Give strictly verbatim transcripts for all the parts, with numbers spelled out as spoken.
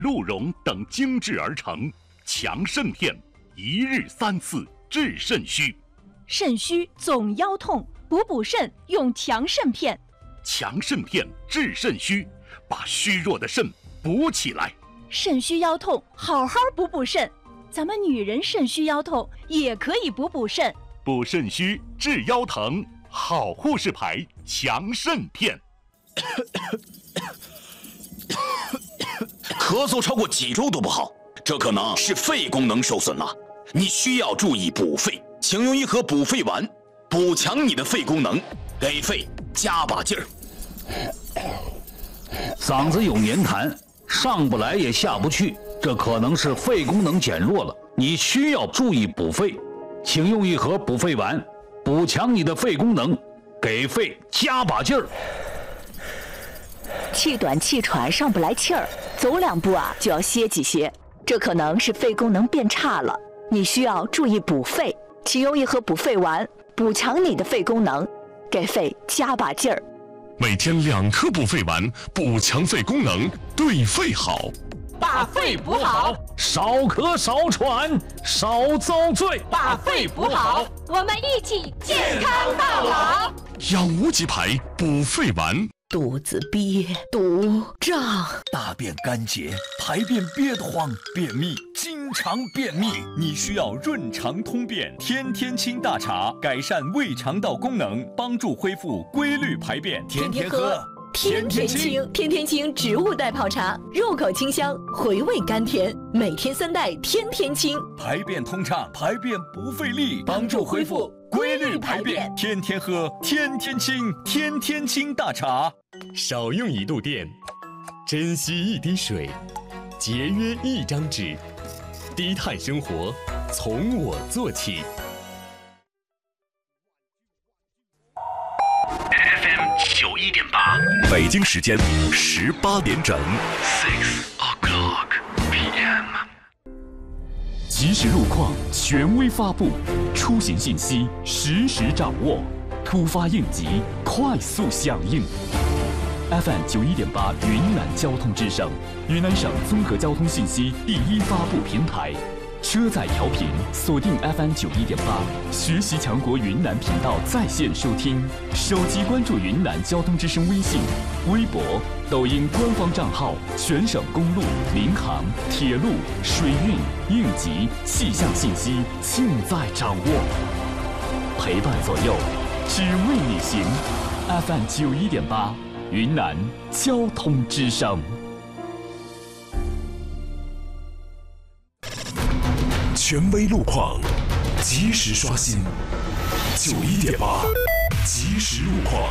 鹿茸等精制而成，强肾片，一日三次治肾虚。 肾虚总腰痛，补补肾用强肾片。 强肾片治肾虚，把虚弱的肾补起来。 肾虚腰痛，好好补补肾。咱们女人肾虚腰痛也可以补补肾。 补肾虚治腰疼，好护士牌强肾片。 咳嗽超过几周都不好，这可能是肺功能受损了。你需要注意补肺，请用一盒补肺丸，补强你的肺功能，给肺加把劲儿。 嗓子有黏痰，上不来也下不去，这可能是肺功能减弱了。你需要注意补肺，请用一盒补肺丸，补强你的肺功能，给肺加把劲儿。 气短气喘，上不来气儿，走两步啊就要歇几歇，这可能是肺功能变差了。你需要注意补肺，请用一盒补肺丸，补强你的肺功能，给肺加把劲儿。 每天两颗补肺丸，补强肺功能，对肺好。 把肺补好， 少咳少喘少遭罪。 把肺补好， 我们一起健康到老。 养无极牌补肺丸。 肚子憋、堵、胀， 大便干结，排便憋得慌，便秘，经常便秘，你需要润肠通便天天清大茶，改善胃肠道功能，帮助恢复规律排便。天天喝， 天天清，天天清植物代泡茶，入口清香，回味甘甜，每天三袋，天天清， 排便通畅，排便不费力，帮助恢复规律排便。天天喝，天天清，天天清大茶。 少用一度电，珍惜一滴水，节约一张纸，低碳生活从我做起。 F M 九一点八， 北京时间十八点整。 Six o'clock P M。 即时路况权威发布，出行信息实时掌握，突发应急快速响应。F M 九一点八云南交通之声，云南省综合交通信息第一发布平台。车载调频锁定 F M 九一点八，学习强国云南频道在线收听，手机关注云南交通之声微信、微博、抖音官方账号，全省公路、民航、铁路、水运、应急、气象信息尽在掌握，陪伴左右，只为你行。F M 九一点八，云南交通之声。 权威路况，及时刷新。九一点八，及时路况。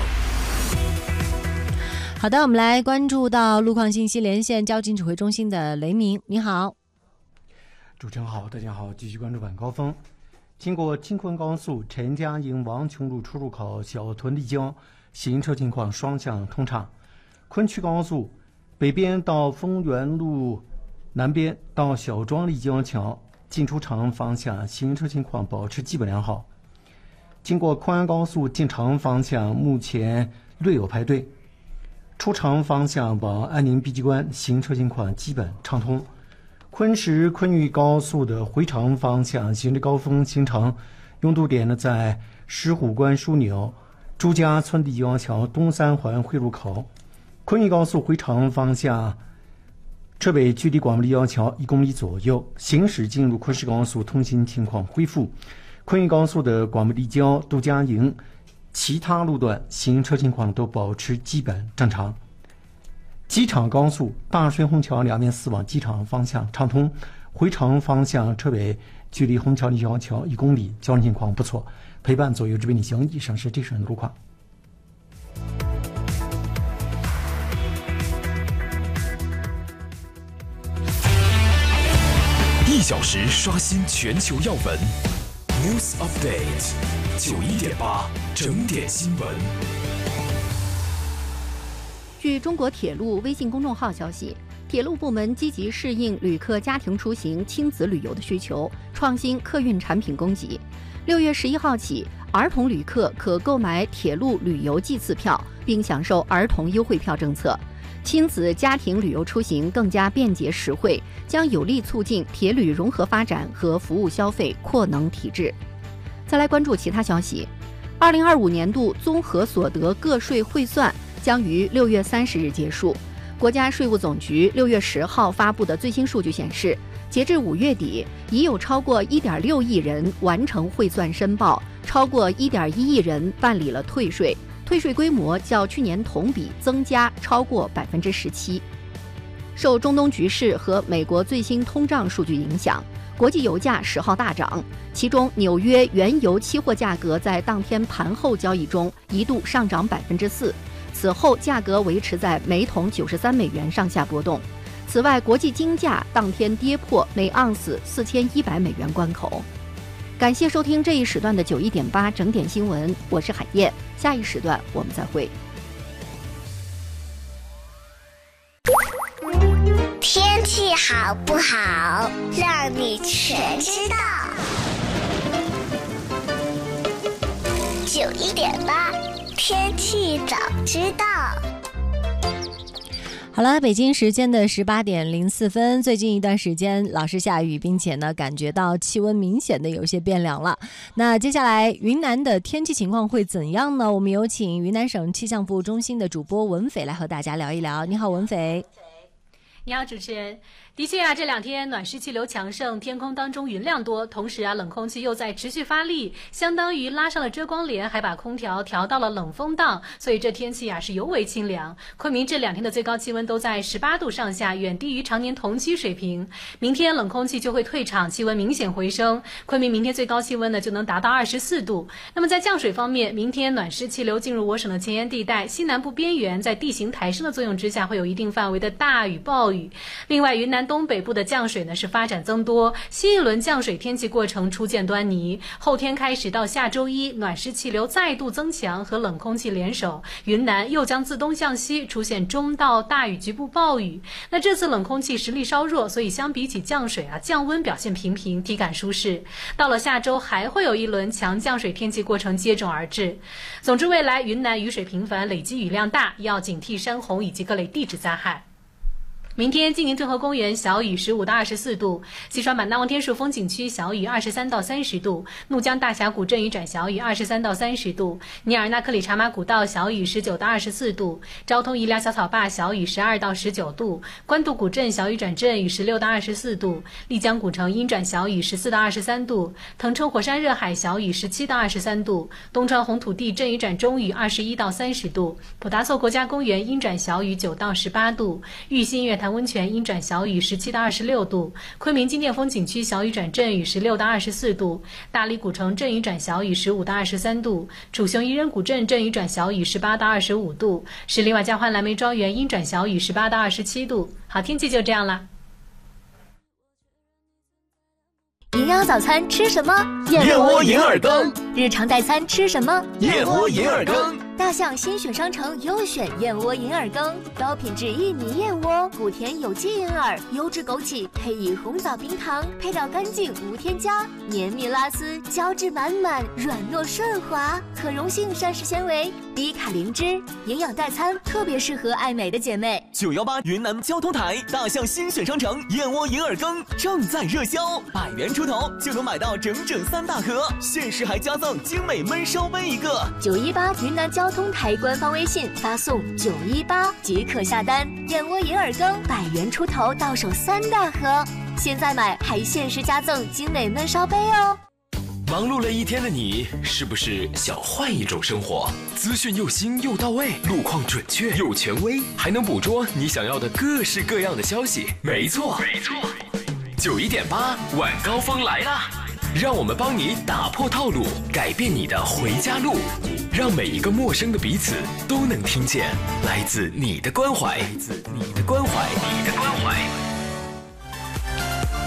好的，我们来关注到路况信息，连线交警指挥中心的雷鸣，你好。 主持人好，大家好，继续关注晚高峰。经过京昆高速陈家营王琼路出入口小屯立交，行车情况双向通畅。昆区高速北边到丰源路，南边到小庄立交桥进出城方向行车情况保持基本良好。经过昆安高速进城方向目前略有排队，出城方向往安宁碧鸡关行车情况基本畅通。昆石昆玉高速的回城方向行车高峰行程拥堵点呢在石虎关枢纽、朱家村立交桥东三环汇入口。昆玉高速回城方向车北距离广播立交桥一公里左右，行驶进入昆石高速通行情况恢复。昆玉高速的广播立交、杜家营其他路段行车情况都保持基本正常。机场高速大水虹桥两面四往机场方向畅通，回程方向车北距离虹桥立交桥一公里，交通情况不错。陪伴左右之为你行，以上是这省路况。 一小时刷新全球要闻 ，News Update， 九一点八整点新闻。 据中国铁路微信公众号消息，铁路部门积极适应旅客家庭出行、亲子旅游的需求，创新客运产品供给。六月十一号起，儿童旅客可购买铁路旅游季次票，并享受儿童优惠票政策。 亲子家庭旅游出行更加便捷实惠，将有力促进铁旅融合发展和服务消费扩能提质。再来关注其他消息，二零二五年度综合所得个税汇算将于六月三十日结束。国家税务总局六月十号发布的最新数据显示，截至五月底，已有超过一点六亿人完成汇算申报，超过一点一亿人办理了退税，退税规模较去年同比增加超过百分之十七。受中东局势和美国最新通胀数据影响，国际油价十号大涨，其中纽约原油期货价格在当天盘后交易中一度上涨百分之四，此后价格维持在每桶九十三美元上下波动。此外，国际金价当天跌破每盎司四千一百美元关口。感谢收听这一时段的九一点八整点新闻，我是海燕，下一时段我们再会。 天气好不好，让你全知道。九一点八，天气早知道。 好了，北京时间的十八点零四分，最近一段时间老是下雨，并且呢感觉到气温明显的有些变凉了。那接下来云南的天气情况会怎样呢？我们有请云南省气象服务中心的主播文斐来和大家聊一聊。你好，文斐。 你好，主持人。的确啊，这两天暖湿气流强盛，天空当中云量多，同时啊，冷空气又在持续发力，相当于拉上了遮光帘，还把空调调到了冷风档，所以这天气啊是尤为清凉。昆明这两天的最高气温都在十八度上下，远低于常年同期水平。明天冷空气就会退场，气温明显回升，昆明明天最高气温呢就能达到二十四度。那么在降水方面，明天暖湿气流进入我省的前沿地带，西南部边缘在地形抬升的作用之下，会有一定范围的大雨暴雨。另外，云南东北部的降水呢是发展增多，新一轮降水天气过程初见端倪。后天开始到下周一，暖湿气流再度增强，和冷空气联手，云南又将自东向西出现中到大雨局部暴雨。那这次冷空气实力稍弱，所以相比起降水啊，降温表现平平，体感舒适。到了下周还会有一轮强降水天气过程接踵而至。总之，未来云南雨水频繁，累积雨量大，要警惕山洪以及各类地质灾害。明天金宁镇河公园小雨十五到二十四度，西双版纳望天数风景区小雨二十三到三十度，怒江大峡谷阵雨转小雨二十三到三十度，尼尔纳克里查马古道小雨十九到二十四度，昭通宜良小草坝小雨十二到十九度，官渡古镇小雨转阵雨十六到二十四度，丽江古城阴转小雨十四到二十三度，腾冲火山热海小雨十七到二十三度，东川红土地阵雨转中雨二十一到三十度，普达措国家公园阴转小雨九到十八度，玉溪月潭温泉阴转小雨十七到二十六度，昆明金殿风景区小雨转阵雨十六到二十四度，大理古城阵雨转小雨十五到二十三度，楚雄宜人古镇阵雨转小雨十八到二十五度，石林瓦家欢蓝莓庄园阴转小雨十八到二十七度。好，天气就这样了。 营养早餐吃什么？ 燕窝银耳羹。 日常代餐吃什么？ 燕窝银耳羹。 大象新选商城优选燕窝银耳羹，高品质薏米燕窝，谷甜有机银耳，优质枸杞，配以红枣冰糖，配料干净无添加，绵密拉丝，胶质满满，软糯顺滑，可溶性膳食纤维，低卡零脂，营养代餐特别适合爱美的姐妹。 九幺八云南交通台大象新选商城燕窝银耳羹正在热销，百元出头就能买到整整三大盒，限时还加赠精美焖烧杯一个。 九一八云南交通台官方微信发送九一八即可下单，燕窝银耳羹百元出头到手三大盒，现在买还限时加赠精美焖烧杯哦。 忙碌了一天的你，是不是想换一种生活？资讯又新又到位，路况准确又权威，还能捕捉你想要的各式各样的消息。没错，没错，九一点八晚高峰来啦！让我们帮你打破套路，改变你的回家路，让每一个陌生的彼此都能听见来自你的关怀，来自你的关怀，你的关怀。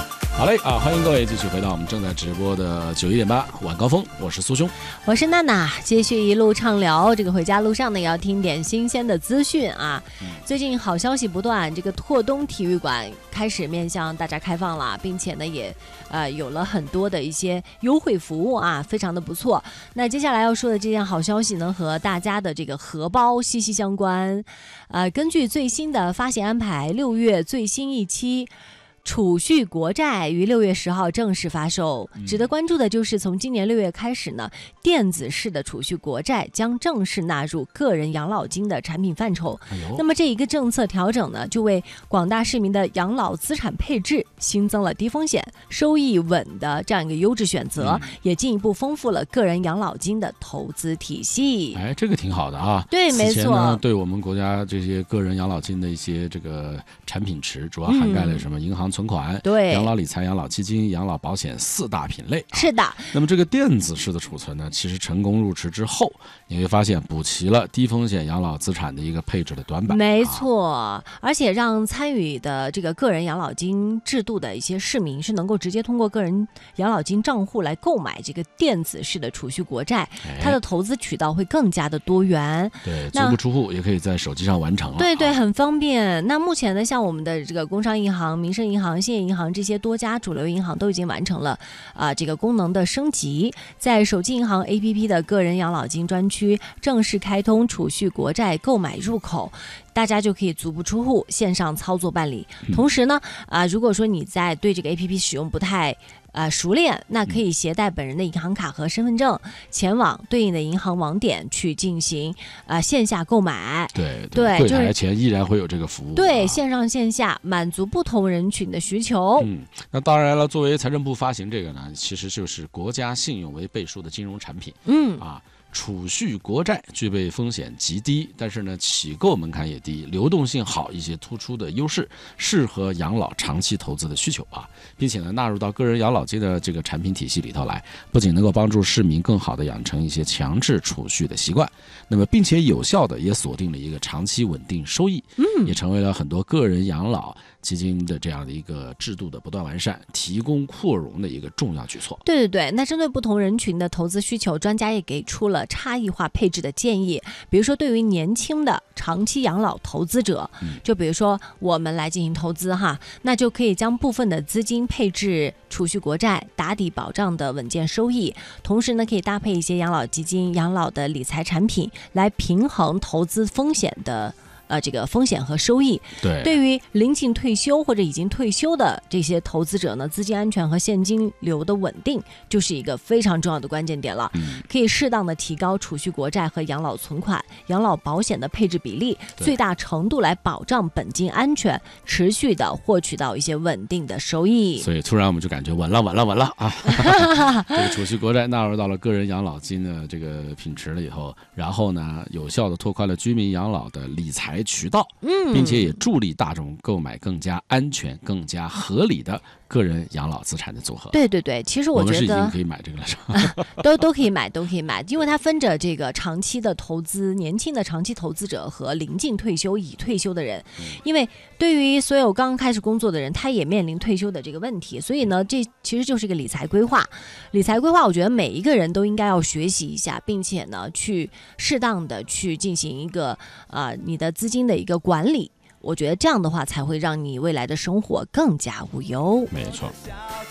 好嘞啊，欢迎各位继续回到我们正在直播的九一点八晚高峰，我是苏兄， 我是娜娜，继续一路畅聊。这个回家路上呢，也要听点新鲜的资讯啊。嗯、最近好消息不断，这个拓东体育馆开始面向大家开放了，并且呢也呃有了很多的一些优惠服务啊，非常的不错。那接下来要说的这件好消息呢，和大家的这个荷包息息相关。呃，根据最新的发行安排，六月最新一期储蓄国债于六月十号正式发售。值得关注的就是，从今年六月开始呢，电子式的储蓄国债将正式纳入个人养老金的产品范畴。哎、那么这一个政策调整呢，就为广大市民的养老资产配置新增了低风险、收益稳的这样一个优质选择，嗯、也进一步丰富了个人养老金的投资体系。 哎，这个挺好的啊。 对，没错。 对我们国家这些个人养老金的一些这个产品池，主要涵盖了什么？银行存款、 对养老理财、养老基金、养老保险四大品类、啊。 是的。 那么这个电子式的储存呢，其实成功入池之后，你会发现补齐了低风险养老资产的一个配置的短板。 没错，啊、而且让参与的这个个人养老金制度的一些市民是能够直接通过个人养老金账户来购买这个电子式的储蓄国债，哎、它的投资渠道会更加的多元。 对，足不出户也可以在手机上完成了。 对对， 啊、 很方便。那目前呢，像我们的这个工商银行、民生银行、兴业银行这些多家主流银行都已经完成了啊、呃、这个功能的升级，在手机银行 A P P 的个人养老金专区正式开通储蓄国债购买入口，大家就可以足不出户线上操作办理。同时呢，啊、呃，如果说你在对这个 A P P 使用不太呃，熟练，那可以携带本人的银行卡和身份证，前往对应的银行网点去进行呃线下购买。 对对， 柜台前依然会有这个服务。 对， 啊、 线上线下满足不同人群的需求。 嗯，那当然了，作为财政部发行这个呢，其实就是国家信用为背书的金融产品。 嗯啊。储蓄国债具备风险极低，但是呢起购门槛也低，流动性好一些突出的优势，适合养老长期投资的需求啊，并且呢纳入到个人养老金的这个产品体系里头来，不仅能够帮助市民更好的养成一些强制储蓄的习惯，那么并且有效的也锁定了一个长期稳定收益， 嗯， 也成为了很多个人养老基金的这样的一个制度的不断完善、提供扩容的一个重要举措。 对对对，那针对不同人群的投资需求，专家也给出了差异化配置的建议。比如说，对于年轻的长期养老投资者，就比如说我们来进行投资哈，那就可以将部分的资金配置储蓄国债，打底保障的稳健收益。同时呢，可以搭配一些养老基金、养老的理财产品，来平衡投资风险的。呃，这个风险和收益， 对， 对于临近退休或者已经退休的这些投资者呢，资金安全和现金流的稳定就是一个非常重要的关键点了。 嗯， 可以适当的提高储蓄国债和养老存款、养老保险的配置比例，最大程度来保障本金安全，持续的获取到一些稳定的收益。 所以突然我们就感觉稳了，稳了，稳了啊！这个储蓄国债纳入到了个人养老金的这个品池了以后，然后呢，有效的拓宽了居民养老的理财渠道， 嗯， 并且也助力大众购买更加安全、更加合理的个人养老资产的组合。 对对对，其实我觉得我们是已经可以买这个了，是吧？ 都都可以买，都可以买，因为它分着这个长期的投资、年轻的长期投资者和临近退休、已退休的人。 嗯、 因为对于所有刚开始工作的人，他也面临退休的这个问题，所以呢，这其实就是一个理财规划。理财规划，我觉得每一个人都应该要学习一下，并且呢，去适当的去进行一个呃你的资金的一个管理。我觉得这样的话才会让你未来的生活更加无忧。 没错。